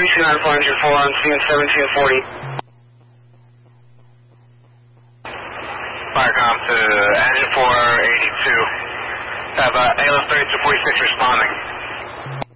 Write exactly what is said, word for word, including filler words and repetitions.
two nine four engine four on scene seventeen forty. Firecom to engine four eighty-two. Have uh, A L S thirty-two forty-six responding.